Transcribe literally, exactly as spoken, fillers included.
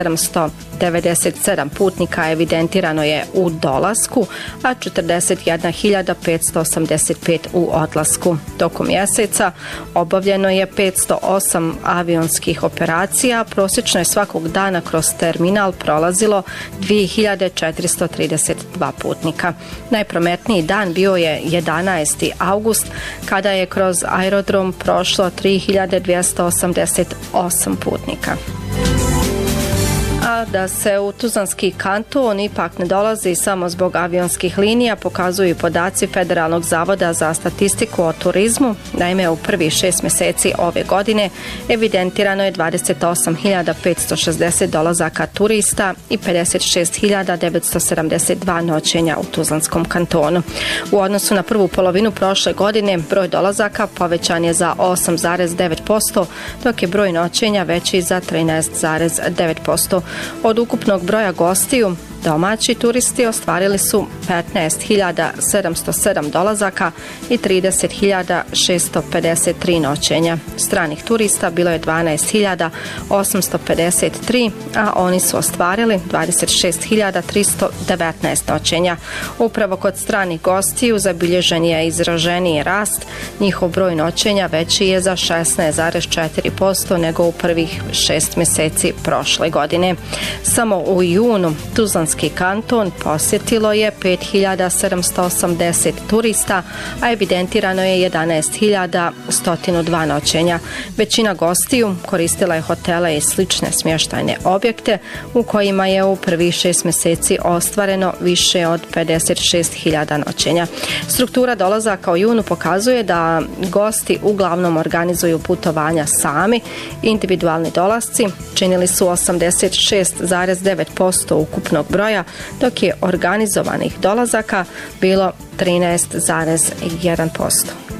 sedamsto devedeset sedam putnika evidentirano je u dolasku, a četrdeset jedna hiljada petsto osamdeset pet u odlasku. Tokom mjeseca obavljeno je petsto osam avionskih operacija, prosječno je svakog dana kroz terminal prolazilo dvije hiljade četiristo trideset dva putnika. Najprometniji dan bio je jedanaesti avgust, kada je kroz aerodrom prošlo tri hiljade dvjesto osamdeset osam putnika. A da se u Tuzlanski kanton ipak ne dolazi samo zbog avionskih linija, pokazuju podaci Federalnog zavoda za statistiku o turizmu. Naime, u prvih šest mjeseci ove godine evidentirano je dvadeset osam hiljada petsto šezdeset dolazaka turista i pedeset šest hiljada devetsto sedamdeset dva noćenja u Tuzlanskom kantonu. U odnosu na prvu polovinu prošle godine broj dolazaka povećan je za osam zarez devet posto, dok je broj noćenja veći za trinaest zarez devet posto. Od ukupnog broja gostiju, domaći turisti ostvarili su petnaest hiljada sedamsto sedam dolazaka i trideset hiljada šesto pedeset tri noćenja. Stranih turista bilo je dvanaest hiljada osamsto pedeset tri, a oni su ostvarili dvadeset šest hiljada tristo devetnaest noćenja. Upravo kod stranih gostiju zabilježen je izraženiji rast, njihov broj noćenja veći je za šesnaest zarez četiri posto nego u prvih šest mjeseci prošle godine. Samo u junu Tuzlanski kanton posjetilo je pet hiljada sedamsto osamdeset turista, a evidentirano je jedanaest hiljada sto dva noćenja. Većina gostiju koristila je hotele i slične smještajne objekte u kojima je u prvih šest mjeseci ostvareno više od pedeset šest hiljada noćenja. Struktura dolazaka u junu pokazuje da gosti uglavnom organizuju putovanja sami. Individualni dolasci činili su osamdeset šest zarez devet posto ukupnog broja, dok je organizovanih dolazaka bilo trinaest zarez jedan posto.